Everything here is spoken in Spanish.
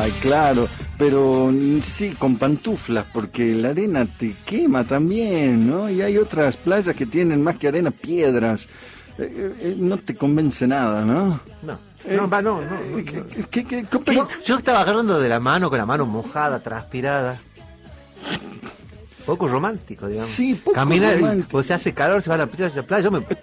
Ay, claro, pero sí, con pantuflas, porque la arena te quema también, ¿no? Y hay otras playas que tienen más que arena, piedras. No te convence nada, ¿no? No. No. Yo estaba agarrando de la mano, con la mano mojada, transpirada. Poco romántico, digamos. Sí, poco Caminar, romántico. pues se hace calor, se va a la playa, yo me